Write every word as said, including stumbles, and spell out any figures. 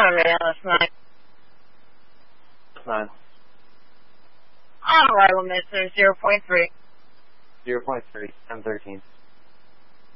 on Alice nine. Nine. On arrival, Mister zero point three. Zero point three. M thirteen.